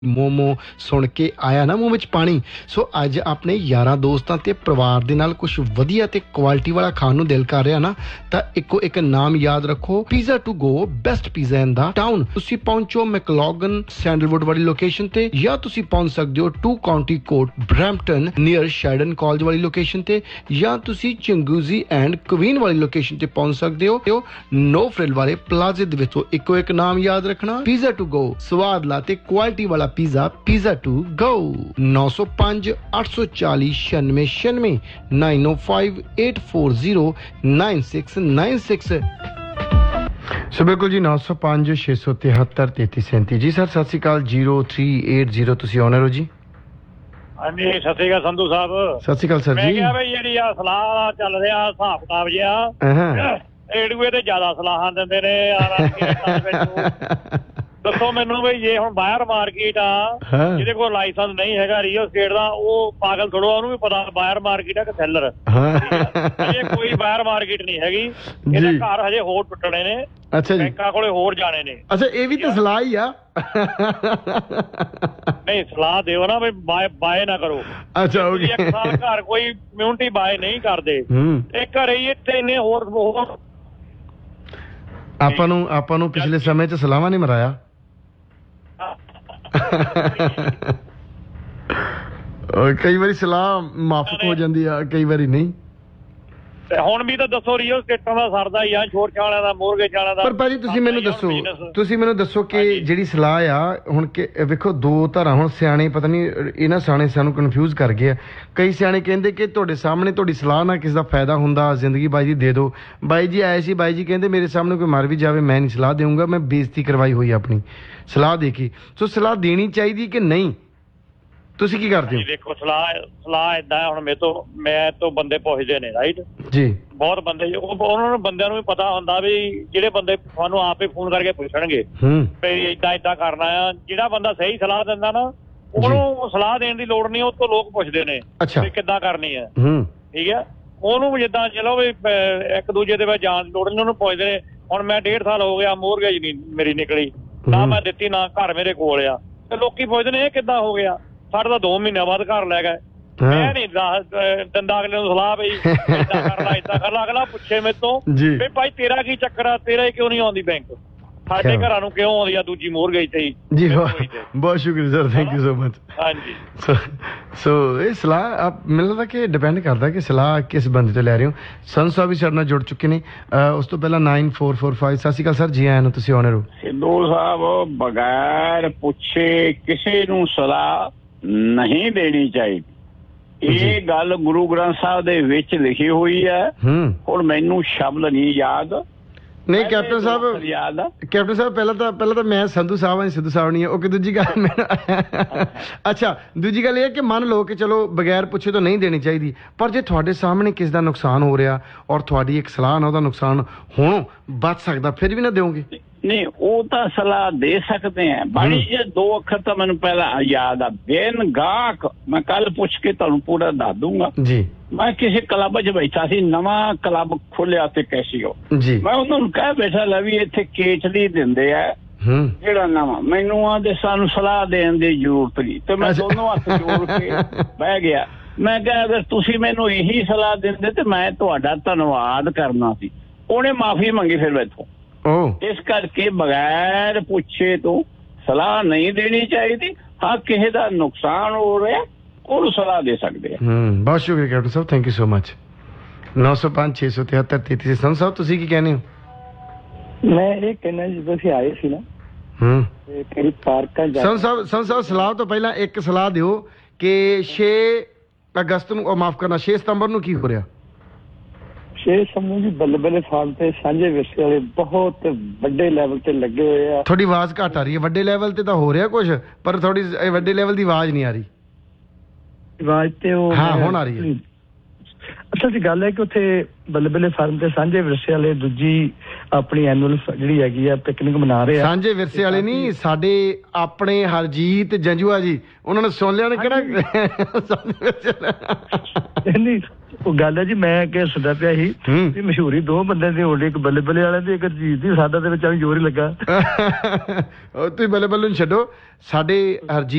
ਮੋਮੋ ਸੁਣ ਕੇ ਆਇਆ ਨਾ ਮੂੰਹ ਵਿੱਚ ਪਾਣੀ। ਸੋ ਅੱਜ ਆਪਣੇ ਯਾਰਾਂ ਦੋਸਤਾਂ ਤੇ ਪਰਿਵਾਰ ਦੇ ਨਾਲ ਕੁਝ ਵਧੀਆ ਤੇ ਕੁਆਲਿਟੀ ਵਾਲਾ ਖਾਣ ਨੂੰ ਦਿਲ ਕਰ ਰਿਹਾ ਨਾ, ਤਾਂ ਇੱਕੋ ਇੱਕ ਨਾਮ ਯਾਦ ਰੱਖੋ, pizza to go, best pizza in the town. ਤੁਸੀਂ ਪਹੁੰਚੋ ਮੈਕਲੋਗਨ ਸੈਂਡਲਵੁੱਡ ਵਾਲੀ ਲੋਕੇਸ਼ਨ ਤੇ, ਜਾਂ ਤੁਸੀਂ ਪਹੁੰਚ ਸਕਦੇ ਹੋ 2 County court Brampton near ਸ਼ੈਡਨ college ਵਾਲੀ ਲੋਕੇਸ਼ਨ ਤੇ, ਜਾਂ ਤੁਸੀਂ ਚੰਗੂਜ਼ੀ ਐਂਡ ਕੁਵੀਨ ਵਾਲੀ ਲੋਕੇਸ਼ਨ ਤੇ ਪਹੁੰਚ ਸਕਦੇ ਹੋ ਨੋ ਫਰਿਲ ਵਾਲੇ ਪਲਾਜ਼ੇ ਦੇ ਵਿੱਚੋਂ। ਇੱਕੋ ਇੱਕ ਨਾਮ ਯਾਦ ਰੱਖਣਾ, ਪੀਜ਼ਾ ਟੂ ਗੋ, ਸਵਾਦ ਲਾ ਤੇ ਕੁਆਲਿਟੀ ਵਾਲਾ ਪੀਜ਼ਾ ਟੂ ਗੋ। 905 840 9696 9058409696। ਸੋ ਬਿਲਕੁਲ ਜੀ 905 673 3337 ਜੀ। ਸਰ ਸਤਿ ਸ਼੍ਰੀ ਅਕਾਲ। 0380 ਤੁਸੀਂ ਆਨਰ ਹੋ ਜੀ। ਹਾਂਜੀ ਸਤਿ ਸ਼੍ਰੀ ਅਕਾਲ ਸੰਧੂ ਸਾਹਿਬ। ਸਤਿ ਸ਼੍ਰੀ ਅਕਾਲ ਸਰ ਜੀ। ਮੈਂ ਕਿਹਾ ਬਈ ਜਿਹੜੀ ਆ ਸਲਾਹ ਚੱਲ ਰਿਹਾ ਹਿਸਾਬ ਕਿਤਾਬ ਜਿਹਾ, ਰੇਡੂਏ ਤੇ ਜ਼ਿਆਦਾ ਸਲਾਹਾਂ ਦਿੰਦੇ ਨੇ ਯਾਰ। ਦੱਸੋ ਮੈਨੂੰ ਬਈ, ਜੇ ਹੁਣ ਬਾਹਰ ਮਾਰਕੀਟ ਆ ਜਿਹਦੇ ਕੋਲ ਲਾਇਸੈਂਸ ਨਹੀਂ ਹੈਗਾ ਰੀਅਲ ਸਟੇਟ ਦਾ, ਉਹ ਪਾਗਲ ਥੋੜਾ, ਉਹਨੂੰ ਵੀ ਪਤਾ ਬਾਹਰ ਮਾਰਕੀਟ ਹੈ ਕਿ ਸੈਲਰ। ਹਜੇ ਕੋਈ ਬਾਹਰ ਮਾਰਕੀਟ ਨਹੀਂ ਹੈਗੀ, ਇਹਦੇ ਘਰ ਹਜੇ ਹੋਰ ਟੁੱਟਣੇ ਨੇ। ਅੱਛਾ ਜੀ, ਬੈਂਕਾਂ ਕੋਲੇ ਹੋਰ ਜਾਣੇ ਨੇ। ਅੱਛਾ, ਇਹ ਵੀ ਤਾਂ ਸਲਾਹ ਹੀ ਆ। ਨਹੀਂ ਸਲਾਹ ਦਿਓ ਨਾ ਬਈ ਬਾਏ ਨਾ ਕਰੋ। ਅੱਛਾ, ਇੱਕ ਸਾਲ ਘਰ ਕੋਈ ਕਮਿਊਨਿਟੀ ਬਾਏ ਨਹੀਂ ਕਰਦੇ, ਇਹ ਘਰੇ ਹੀ ਇੱਥੇ ਇੰਨੇ ਹੋਰ ਆਪਾਂ ਨੂੰ ਪਿਛਲੇ ਸਮੇਂ 'ਚ ਸਲਾਹਾਂ ਨਹੀਂ ਮਰਾਇਆ। ਕਈ ਵਾਰੀ ਸਲਾਹ ਮਾਫਕ ਹੋ ਜਾਂਦੀ ਆ, ਕਈ ਵਾਰੀ ਨਹੀਂ। ਹੁਣ ਵੀ ਤਾਂ ਦੱਸੋ, ਰੀਅਲ ਸਟੇਟਾਂ ਦਾ ਸਰਦਾ ਹੀ ਆ, ਛੋਟ ਵਾਲਿਆਂ ਦਾ, ਮੋਰਗੇਜ ਵਾਲਿਆਂ ਦਾ। ਪਰ ਭਾਜੀ ਤੁਸੀਂ ਮੈਨੂੰ ਦੱਸੋ ਕਿ ਜਿਹੜੀ ਸਲਾਹ ਆ ਹੁਣ, ਕਿ ਵੇਖੋ ਦੋ ਧਾਰਾਂ ਹੁਣ ਸਿਆਣੇ, ਪਤਾ ਨਹੀਂ ਇਹਨਾਂ ਸਿਆਣੇ ਸਾਨੂੰ ਕਨਫਿਊਜ਼ ਕਰ ਗਏ ਆ। ਕਈ ਸਿਆਣੇ ਕਹਿੰਦੇ ਕਿ ਤੁਹਾਡੇ ਸਾਹਮਣੇ ਤੁਹਾਡੀ ਸਲਾਹ ਨਾਲ ਕਿਸੇ ਦਾ ਫਾਇਦਾ ਹੁੰਦਾ, ਜ਼ਿੰਦਗੀ ਬਾਈ ਜੀ ਦੇ ਦਿਓ। ਬਾਈ ਜੀ ਆਏ ਸੀ, ਬਾਈ ਜੀ ਕਹਿੰਦੇ ਮੇਰੇ ਸਾਹਮਣੇ ਕੋਈ ਮਰ ਵੀ ਜਾਵੇ ਮੈਂ ਨਹੀਂ ਸਲਾਹ ਦੇਊਂਗਾ, ਮੈਂ ਬੇਇੱਜ਼ਤੀ ਕਰਵਾਈ ਹੋਈ ਆਪਣੀ ਸਲਾਹ ਦੇ ਕੇ। ਸੋ ਸਲਾਹ ਦੇਣੀ ਚਾਹੀਦੀ ਕਿ ਨਹੀਂ, ਤੁਸੀਂ ਕੀ ਕਰਦੇ ਹੋ? ਦੇਖੋ ਸਲਾਹ ਏਦਾਂ, ਹੁਣ ਮੈਂ ਤੋਂ ਬੰਦੇ ਪੁੱਛਦੇ ਨੇ, ਰਾਈਟ ਜੀ, ਬਹੁਤ ਬੰਦੇ, ਉਹਨਾਂ ਨੂੰ ਬੰਦਿਆਂ ਨੂੰ ਵੀ ਪਤਾ ਹੁੰਦਾ ਵੀ ਜਿਹੜੇ ਬੰਦੇ ਤੁਹਾਨੂੰ ਆਪੇ ਫੋਨ ਕਰਕੇ ਪੁੱਛਣਗੇ ਵੀ ਏਦਾਂ ਕਰਨਾ ਆ। ਜਿਹੜਾ ਬੰਦਾ ਸਹੀ ਸਲਾਹ ਦਿੰਦਾ ਨਾ, ਉਹਨੂੰ ਸਲਾਹ ਦੇਣ ਦੀ ਲੋੜ ਨਹੀਂ, ਉਹ ਤੋਂ ਲੋਕ ਪੁੱਛਦੇ ਨੇ ਵੀ ਕਿੱਦਾਂ ਕਰਨੀ ਹੈ। ਠੀਕ ਹੈ, ਉਹਨੂੰ ਜਿੱਦਾਂ ਚਲੋ ਵੀ ਇੱਕ ਦੂਜੇ ਦੇ ਵਿੱਚ ਜਾਣ ਦੀ ਲੋੜ ਨਹੀਂ, ਉਹਨੂੰ ਪੁੱਛਦੇ ਨੇ। ਹੁਣ ਮੈਂ 1.5 ਸਾਲ ਹੋ ਗਿਆ, ਮੋਰਗੇਜ ਨਹੀਂ ਮੇਰੀ ਨਿਕਲੀ, ਨਾ ਮੈਂ ਦਿੱਤੀ, ਨਾ ਘਰ ਮੇਰੇ ਕੋਲ ਆ, ਤੇ ਲੋਕੀ ਪੁੱਛਦੇ ਨੇ ਇਹ ਕਿੱਦਾਂ ਹੋ ਗਿਆ। ਸਾਡਾ ਤਾਂ 2 ਮਹੀਨਿਆਂ ਬਾਅਦ ਘਰ ਲੈ ਗਏ। ਮੈਂ ਨੀ ਦਿੰਦਾ ਅਗਲੇ ਨੂੰ ਸਲਾਹ ਬਈ ਏਦਾਂ ਕਰ ਲਾ। ਅਗਲਾ ਪੁੱਛੇ ਮੇਰੇ ਤੋਂ ਵੀ ਭਾਈ ਤੇਰਾ ਕੀ ਚੱਕਰ ਆ, ਤੇਰਾ ਕਿਉਂ ਨਹੀਂ ਆਉਂਦੀ ਬੈਂਕ, ਸਾਡੇ ਘਰਾਂ ਨੂੰ ਕਿਉਂ ਆਉਂਦੀ ਆ ਦੂਜੀ ਮੋਰਗੇਜ ਤੇ ਜੀ। ਬਹੁਤ ਸ਼ੁਕਰੀਆ sir, thank you so much. ਹਾਂਜੀ, ਸੋ ਇਹ ਸਲਾਹ ਮੈਨੂੰ ਲੱਗਦਾ ਕਿ ਡਿਪੈਂਡ ਕਰਦਾ ਕਿ ਸਲਾਹ ਕਿਸ ਬੰਦੇ ਤੋਂ ਲੈ ਰਹੇ ਹੋ। ਸੰਧੂ ਸਾਹਿਬ ਵੀ ਸਾਡੇ ਨਾਲ ਜੁੜ ਚੁੱਕੇ ਨੇ। ਉਸ ਤੋਂ ਪਹਿਲਾਂ 9445। ਸਤਿ ਸ਼੍ਰੀ ਅਕਾਲ ਸਰ, ਜੀ ਆਇਆਂ ਨੂੰ, ਤੁਸੀਂ ਆਨਰ ਹੋ। ਸਿੱਧੂ ਸਾਹਿਬ, ਬਗੈਰ ਪੁੱਛੇ ਕਿਸੇ ਨੂੰ ਸਲਾਹ ਨਹੀਂ ਦੇਣੀ ਚਾਹੀਦੀ। ਇਹ ਗੱਲ ਗੁਰੂ ਗ੍ਰੰਥ ਸਾਹਿਬ ਦੇ ਵਿੱਚ ਲਿਖੀ ਹੋਈ ਹੈ। ਹੁਣ ਮੈਨੂੰ ਸ਼ਬਦ ਨਹੀਂ ਯਾਦ। ਨਹੀਂ ਕੈਪਟਨ ਸਾਹਿਬ, ਪਹਿਲਾਂ ਤਾਂ ਮੈਂ ਸੰਧੂ ਸਾਹਿਬ ਹਾਂ, ਸਿੱਧੂ ਸਾਹਿਬ ਨਹੀਂ ਹੈ। ਓਕੇ, ਦੂਜੀ ਗੱਲ ਮੈਨੂੰ ਅੱਛਾ, ਦੂਜੀ ਗੱਲ ਇਹ ਹੈ ਕਿ ਮੰਨ ਲਓ ਕਿ ਚਲੋ ਬਗੈਰ ਪੁੱਛੇ ਤੋਂ ਨਹੀਂ ਦੇਣੀ ਚਾਹੀਦੀ, ਪਰ ਜੇ ਤੁਹਾਡੇ ਸਾਹਮਣੇ ਕਿਸੇ ਦਾ ਨੁਕਸਾਨ ਹੋ ਰਿਹਾ ਔਰ ਤੁਹਾਡੀ ਇੱਕ ਸਲਾਹ ਨਾਲ ਉਹਦਾ ਨੁਕਸਾਨ ਹੋਣੋਂ ਬਚ ਸਕਦਾ, ਫਿਰ ਵੀ ਨਾ ਦਿਓਗੇ? ਨਹੀਂ, ਉਹ ਤਾਂ ਸਲਾਹ ਦੇ ਸਕਦੇ ਆ। ਬਾਣੀ ਇਹ 2 ਅੱਖਰ ਤਾਂ ਮੈਨੂੰ ਪਹਿਲਾਂ ਯਾਦ ਆ, ਬੇਨ ਗਾਹਕ। ਮੈਂ ਕੱਲ ਪੁੱਛ ਕੇ ਤੁਹਾਨੂੰ ਪੂਰਾ ਦੱਸ ਦੂੰਗਾ ਜੀ। ਮੈਂ ਕਿਸੇ ਕਲੱਬ 'ਚ ਬੈਠਾ ਸੀ, ਨਵਾਂ ਕਲੱਬ ਖੋਲਿਆ ਤੇ ਕੈਸੀਓ ਜੀ। ਮੈਂ ਉਹਨਾਂ ਨੂੰ ਕਹਿ ਬੈਠਾ ਲੈ ਵੀ ਇੱਥੇ ਕੇਚਲੀ ਦਿੰਦੇ ਆ ਜਿਹੜਾ ਨਵਾਂ, ਮੈਨੂੰ ਆਂਦੇ ਸਾਨੂੰ ਸਲਾਹ ਦੇਣ ਦੀ ਜ਼ਰੂਰਤ ਨਹੀਂ। ਤੇ ਮੈਂ ਦੋਨੋਂ ਹੱਥ ਜੋੜ ਕੇ ਬਹਿ ਗਿਆ। ਮੈਂ ਕਿਹਾ ਅਗਰ ਤੁਸੀਂ ਮੈਨੂੰ ਇਹੀ ਸਲਾਹ ਦਿੰਦੇ ਤੇ ਮੈਂ ਤੁਹਾਡਾ ਧੰਨਵਾਦ ਕਰਨਾ ਸੀ। ਉਹਨੇ ਮਾਫੀ ਮੰਗੀ ਫਿਰ ਮੈਥੋਂ। ਇਸ ਕਰਕੇ ਬਗੈਰ ਪੁੱਛੇ ਤੋਂ ਸਲਾਹ ਨਹੀਂ ਦੇਣੀ ਚਾਹੀਦੀ। ਹਾਂ, ਕਿਸੇ ਦਾ ਨੁਕਸਾਨ ਹੋ ਰਿਹਾ ਉਹਨੂੰ ਸਲਾਹ ਦੇ ਸਕਦੇ ਆ। ਬਹੁਤ ਸ਼ੁਕਰੀਆ captain Sahib, thank you so much. 905 673 33। Sandhu ਸਾਹਿਬ ਤੁਸੀਂ ਕੀ ਕਹਿੰਦੇ ਹੋ? ਮੈਂ ਇਹ ਕਹਿਣਾ, ਜਦੋਂ ਅਸੀਂ ਆਏ ਸੀ ਨਾ ਕਿਹੜੀ ਪਾਰਕਾਂ ਸੰਧੂ ਸਾਹਿਬ ਸਲਾਹ ਤੋਂ ਪਹਿਲਾਂ ਇੱਕ ਸਲਾਹ ਦਿਓ ਕਿ 6 ਅਗਸਤ ਨੂੰ, ਮਾਫ ਕਰਨਾ 6 ਸਤੰਬਰ ਨੂੰ ਕੀ ਹੋ ਰਿਹਾ? 6 ਸਮੂਹ ਜੀ ਬੱਲੇ ਫਾਰਮ ਤੇ ਸਾਂਝੇ ਵਿਰਸੇ ਵਾਲੇ ਬਹੁਤ ਵੱਡੇ ਲੈਵਲ ਤੇ ਲੱਗੇ ਹੋਏ ਆ। ਤੁਹਾਡੀ ਆਵਾਜ਼ ਘੱਟ ਆ ਰਹੀ ਹੈ। ਵੱਡੇ ਲੈਵਲ ਤੇ ਤਾਂ ਹੋ ਰਿਹਾ ਕੁਝ, ਪਰ ਥੋੜੀ ਵੱਡੇ ਲੈਵਲ ਦੀ ਆਵਾਜ਼ ਨਹੀਂ ਆ ਰਹੀ। ਆਵਾਜ਼ ਤੇ ਉਹ ਹਾਂ ਹੁਣ ਆ ਰਹੀ ਹੈ। ਅਸਲ 'ਚ ਗੱਲ ਹੈ ਕਿ ਉੱਥੇ ਬੱਲੇ ਫਾਰਮ ਤੇ ਸਾਂਝੇ ਵਿਰਸੇ ਵਾਲੇ ਦੂਜੀ ਆਪਣੀ ਐਨੂਅਲ ਜਿਹੜੀ ਹੈਗੀ ਆ ਪਿਕਨਿਕ ਮਨਾ ਰਹੇ ਆ। ਸਾਂਝੇ ਵਿਰਸੇ ਵਾਲੇ ਨਹੀਂ, ਸਾਡੇ ਆਪਣੇ ਹਰਜੀਤ ਜੰਜੂਆ ਜੀ, ਉਹਨਾਂ ਨੂੰ ਸੁਣ ਲਿਆ ਨੇ ਕਿਹੜਾ ਨਹੀਂ ਉਹ ਗੱਲ ਹੈ ਜੀ, ਮੈਂ ਕਿ ਸੁਣਦਾ ਪਿਆ ਸੀ ਵੀ ਮਸ਼ਹੂਰੀ ਦੋ ਬੰਦਿਆਂ ਦੀ ਹੋਣੀ, ਇੱਕ ਬੱਲੇ ਬੱਲੇ ਵਾਲਿਆਂ ਦੀ, ਇੱਕ ਹਰਜੀਤ ਦੀ। ਸਾਡਾ ਦੇ ਵਿੱਚ ਜ਼ੋਰ ਹੀ ਲੱਗਾ। ਤੁਸੀਂ ਬੱਲੇ ਬੱਲੇ ਨੂੰ ਛੱਡੋ, ਸਾਡੇ ਹਰਜੀਤ